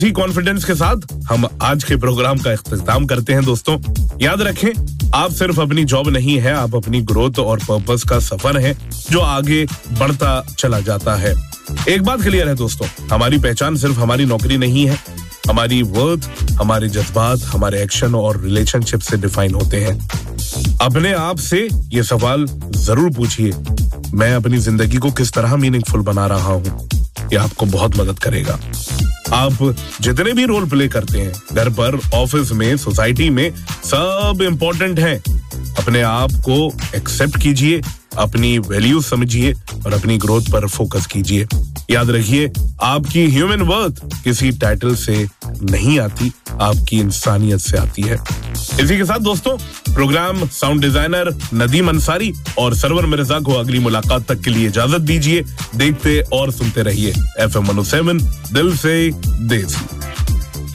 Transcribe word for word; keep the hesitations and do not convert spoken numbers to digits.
इसी कॉन्फिडेंस के साथ हम आज के प्रोग्राम का इख्तिताम करते हैं। दोस्तों याद रखें, आप सिर्फ अपनी जॉब नहीं है, आप अपनी ग्रोथ और पर्पस का सफर है जो आगे बढ़ता चला जाता है। एक बात क्लियर है दोस्तों, हमारी पहचान सिर्फ हमारी नौकरी नहीं है, हमारी वर्थ, हमारे जज्बात, हमारे एक्शन और रिलेशनशिप से डिफाइन होते हैं। अपने आप से ये सवाल जरूर पूछिए, मैं अपनी जिंदगी को किस तरह मीनिंगफुल बना रहा हूँ। ये आपको बहुत मदद करेगा। आप जितने भी रोल प्ले करते हैं, घर पर, ऑफिस में, सोसाइटी में, सब इंपॉर्टेंट है। अपने आप को एक्सेप्ट कीजिए, अपनी वैल्यू समझिए और अपनी ग्रोथ पर फोकस कीजिए। याद रखिए, आपकी ह्यूमन वर्थ किसी टाइटल से नहीं आती, आपकी इंसानियत से आती है। इसी के साथ दोस्तों, programme sound designer Nadeem Ansari और सरवर मिर्जा को अगली मुलाकात तक के लिए इजाजत दीजिए। देखते और सुनते रहिए F M one O seven, दिल से देसी।